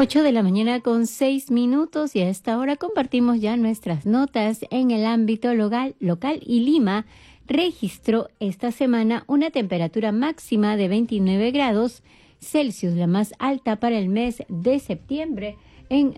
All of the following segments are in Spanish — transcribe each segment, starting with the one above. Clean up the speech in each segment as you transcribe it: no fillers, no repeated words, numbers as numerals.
8 de la mañana con 6 minutos y a esta hora compartimos ya nuestras notas en el ámbito local y Lima registró esta semana una temperatura máxima de 29 grados Celsius, la más alta para el mes de septiembre en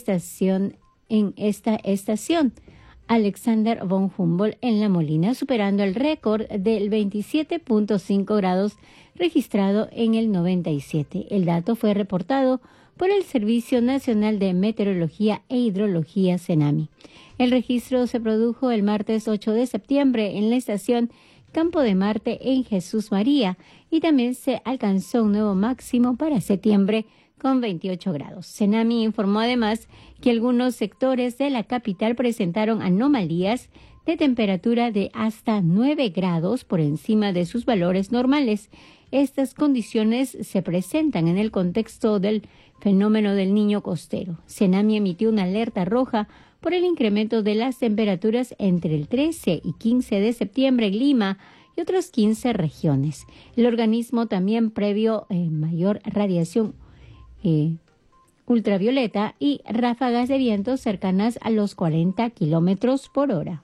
esta estación. Alexander von Humboldt en La Molina, superando el récord del 27.5 grados registrado en el 97. El dato fue reportado por el Servicio Nacional de Meteorología e Hidrología, CENAMI. El registro se produjo el martes 8 de septiembre en la estación Campo de Marte en Jesús María y también se alcanzó un nuevo máximo para septiembre con 28 grados. CENAMI informó además que algunos sectores de la capital presentaron anomalías de temperatura de hasta 9 grados por encima de sus valores normales. Estas condiciones se presentan en el contexto del fenómeno del Niño costero. CENAMI emitió una alerta roja por el incremento de las temperaturas entre el 13 y 15 de septiembre en Lima y otras 15 regiones. El organismo también previó mayor radiación ultravioleta y ráfagas de viento cercanas a los 40 kilómetros por hora.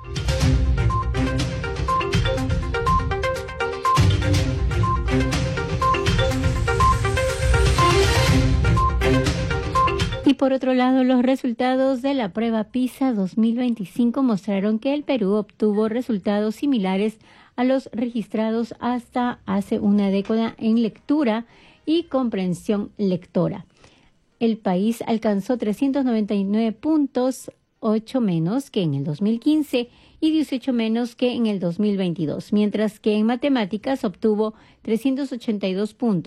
Y por otro lado, los resultados de la prueba PISA 2025 mostraron que el Perú obtuvo resultados similares a los registrados hasta hace una década en lectura y comprensión lectora. El país alcanzó 399 puntos, 8 menos que en el 2015 y 18 menos que en el 2022, mientras que en matemáticas obtuvo 382